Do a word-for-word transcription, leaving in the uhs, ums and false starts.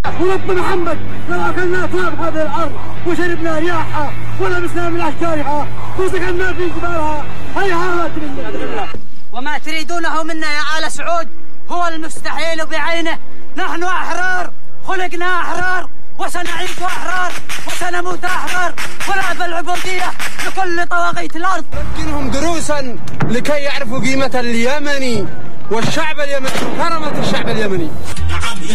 ورب محمد لو اكلنا تراب هذه الارض وشربنا رياحها ولبسنا من اشجارها وسكننا في جبالها هيهات لله. وما تريدونه منا يا آل سعود هو المستحيل بعينه. نحن احرار، خلقنا احرار، وسنعيش احرار، وسنموت احرار، ونأبى العبوديه لكل طواغيت الارض. نمكنهم دروسا لكي يعرفوا قيمه اليمني والشعب اليمني وكرامه الشعب اليمني.